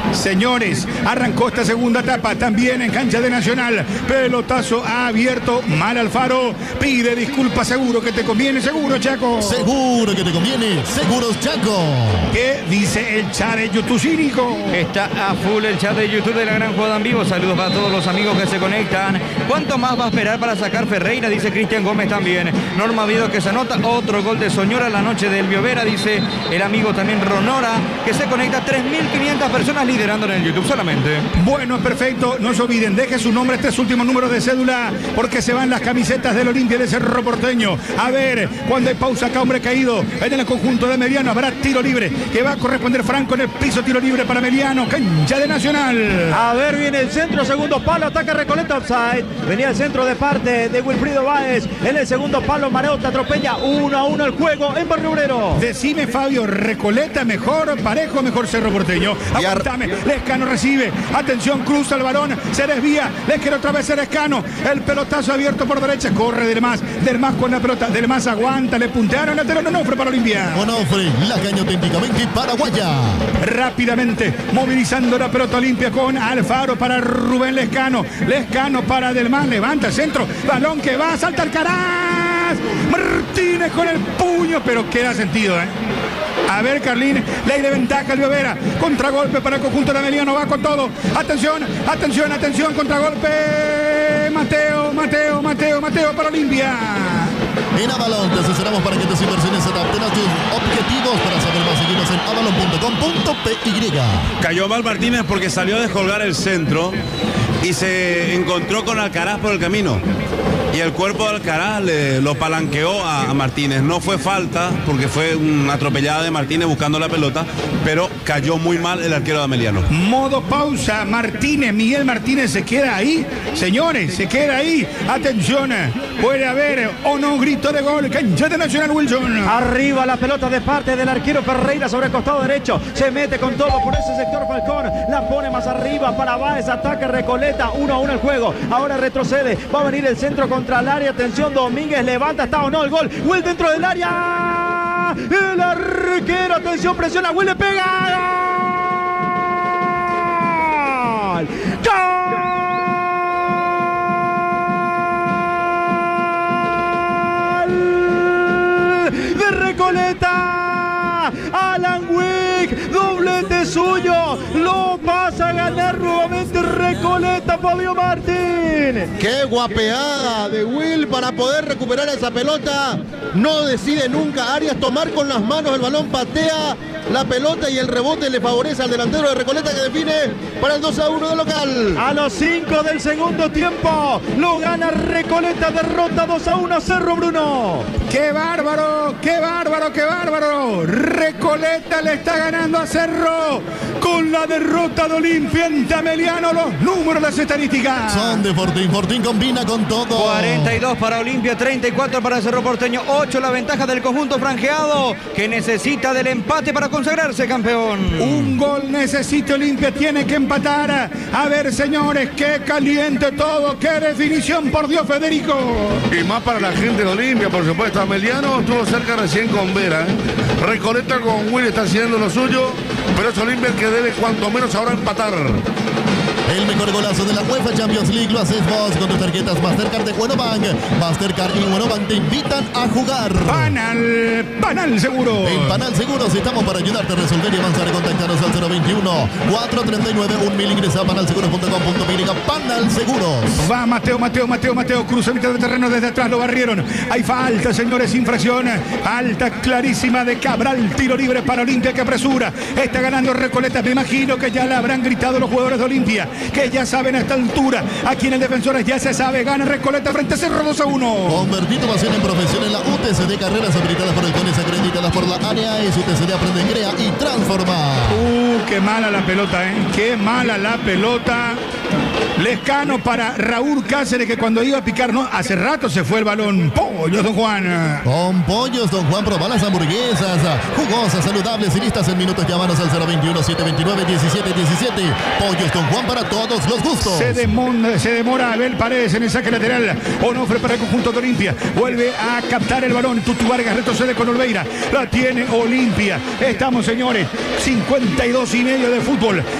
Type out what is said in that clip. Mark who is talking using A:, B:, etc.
A: Señores, arrancó esta segunda etapa también en cancha de Nacional. Pelotazo abierto, mal Alfaro. Pide disculpas, seguro que te conviene, seguro, Chaco.
B: Seguro que te conviene, seguros, Chaco.
A: ¿Qué dice el chat de YouTube cínico?
C: Está a full el chat de YouTube de La Gran Jugada en Vivo. Saludos para todos los amigos que se conectan. ¿Cuánto más va a esperar para sacar Ferreira? Dice Cristian Gómez también. Norma Vido que se anota otro gol de Soñora la noche del Biovera. Dice el amigo también Ronora que se conecta. 3.500 personas liderando en el YouTube solamente.
A: Bueno, perfecto. No se olviden, deje su nombre, este es su último número de cédula, porque se van las camisetas del Olimpia de Cerro Porteño. A ver, cuando hay pausa acá, hombre caído en el conjunto de Meliano, habrá tiro libre que va a corresponder Franco en el piso. Tiro libre para Meliano, cancha de Nacional.
D: A ver, viene el centro, segundo palo, ataca Recoleta, offside. Venía el centro de parte de Wilfrido Báez. En el segundo palo, Mareota atropella 1-1 el juego en Barrio Obrero.
A: Decime, Fabio, Recoleta mejor, Parejo mejor, Cerro Porteño. Aguantame, Lescano recibe, atención, cruza el balón, se desvía, Lescano otra vez Lescano, el pelotazo abierto por derecha, corre Del Mas con la pelota, Del Mas aguanta, le puntearon, lateral Onofre para Olimpia.
B: Onofre, la caña auténticamente paraguaya.
A: Rápidamente, movilizando la pelota Olimpia con Alfaro para Rubén Lescano, Lescano para Del Mas, levanta el centro, balón que va, salta Alcaraz, Martínez con el puño, pero queda sentido, A ver, Carlín, ley de ventaja, Biovera, contragolpe para el conjunto de Meliano, va con todo, atención, contragolpe, Mateo para Olimpia.
B: En Avalon te asesoramos para que tus inversiones se adapten a tus objetivos. Para saber más, seguimos en avalon.com.py.
E: Cayó mal Martínez porque salió a descolgar el centro y se encontró con Alcaraz por el camino. Y el cuerpo de Alcaraz lo palanqueó a Martínez. No fue falta porque fue una atropellada de Martínez buscando la pelota, pero cayó muy mal el arquero de Meliano.
A: Modo pausa, Miguel Martínez se queda ahí. Señores, se queda ahí. Atención, puede haber o no grito de gol. Cancha de Nacional, Wilson.
D: Arriba la pelota de parte del arquero Ferreira sobre el costado derecho. Se mete con todo por ese sector Falcón. La pone más arriba para Báez. Ataca Recoleta. 1-1 el juego. Ahora retrocede. Va a venir el centro contra el área. Atención, Domínguez levanta. ¿Está o no el gol? Will dentro del área. El arquero. Atención, presiona. Will le pega. ¡Gol! ¡Gol! De Recoleta. Alan Wick, doblete suyo, lo pasa a ganar nuevamente Recoleta, Fabio Martín.
F: Qué guapeada de Will para poder recuperar esa pelota. No decide nunca Arias tomar con las manos el balón, patea la pelota y el rebote le favorece al delantero de Recoleta, que define para el 2-1 de local.
D: A los 5 del segundo tiempo lo gana Recoleta, derrota 2-1 Cerro Bruno.
A: ¡Qué bárbaro! ¡Qué bárbaro! ¡Qué bárbaro! Recoleta le está ganando a Cerro con la derrota de Olimpia ante Meliano. Los números de las estadísticas
B: son de Fortín. Fortín combina con todo.
C: 42 para Olimpia, 34 para Cerro Porteño, 8 la ventaja del conjunto franjeado, que necesita del empate para consagrarse campeón.
A: Un gol necesita Olimpia, tiene que empatar. A ver, señores, qué caliente todo, qué definición, por Dios, Federico.
G: Y más para la gente de Olimpia, por supuesto. Meliano estuvo cerca recién con Vera. Recoleta con Will está haciendo lo suyo, pero es Olimpia el que debe cuanto menos ahora empatar.
B: El mejor golazo de la UEFA Champions League lo haces vos con tus tarjetas Mastercard de Buenobank. Mastercard y Buenobank te invitan a jugar.
A: Panal Seguro.
B: En Panal Seguros estamos para ayudarte a resolver y avanzar. Contáctanos al 021-439-1000. Ingresa a panalseguros.com.py. Panal Seguros.
A: Va Mateo. Cruza mitad de terreno desde atrás, lo barrieron. Hay falta, señores, infracción. Falta clarísima de Cabral. Tiro libre para Olimpia, que apresura. Está ganando Recoleta. Me imagino que ya le habrán gritado los jugadores de Olimpia, que ya saben a esta altura. Aquí en el Defensores ya se sabe. Gana Recoleta frente a Cerro 2-1.
B: Convertí tu pasión en profesión en la UTCD. Carreras habilitadas por el CONES, acreditadas por la ANEAES. UTCD aprende, crea y transforma.
A: Qué mala la pelota, qué mala la pelota. Lescano para Raúl Cáceres, que cuando iba a picar, no, hace rato se fue el balón. Pollos, don Juan.
B: Con Pollos, don Juan, probá las hamburguesas jugosas, saludables y listas en minutos. Llámanos al 021-729-1717. Pollos, don Juan, para todos los gustos.
A: Se demora Abel Paredes en el saque lateral. Onofre para el conjunto de Olimpia. Vuelve a captar el balón. Tutu Vargas retrocede con Olveira. La tiene Olimpia. Estamos, señores, 52 y medio de fútbol.